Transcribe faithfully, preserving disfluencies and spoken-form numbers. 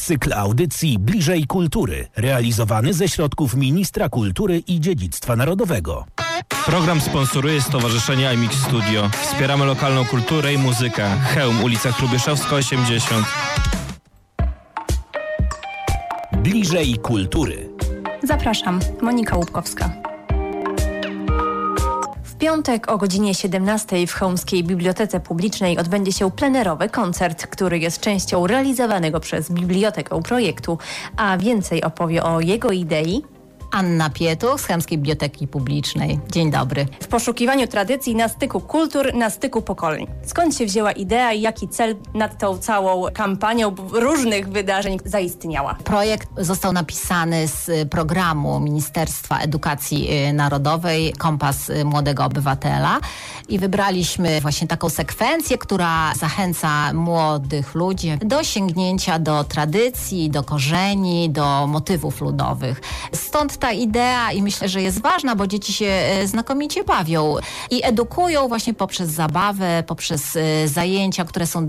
Cykl audycji Bliżej Kultury, realizowany ze środków Ministra Kultury i Dziedzictwa Narodowego. Program sponsoruje Stowarzyszenie iMix Studio. Wspieramy lokalną kulturę i muzykę. Chełm, ulica Hrubieszowska osiemdziesiąt. Bliżej Kultury. Zapraszam, Monika Łupkowska. W piątek o godzinie siedemnastej w Chełmskiej Bibliotece Publicznej odbędzie się plenerowy koncert, który jest częścią realizowanego przez bibliotekę projektu, a więcej opowie o jego idei Anna Pietuch z Chełmskiej Biblioteki Publicznej. Dzień dobry. W poszukiwaniu tradycji na styku kultur, na styku pokoleń. Skąd się wzięła idea i jaki cel nad tą całą kampanią różnych wydarzeń zaistniała? Projekt został napisany z programu Ministerstwa Edukacji Narodowej Kompas Młodego Obywatela i wybraliśmy właśnie taką sekwencję, która zachęca młodych ludzi do sięgnięcia do tradycji, do korzeni, do motywów ludowych. Stąd ta idea i myślę, że jest ważna, bo dzieci się znakomicie bawią i edukują właśnie poprzez zabawę, poprzez zajęcia, które są